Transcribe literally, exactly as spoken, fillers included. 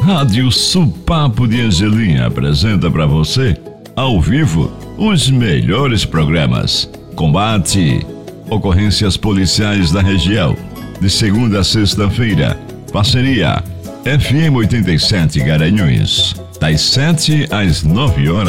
Rádio Supapo de Angelim apresenta para você, ao vivo, os melhores programas. Combate, ocorrências policiais da região, de segunda a sexta-feira. Parceria F M oitenta e sete Garanhuns, das sete às nove horas.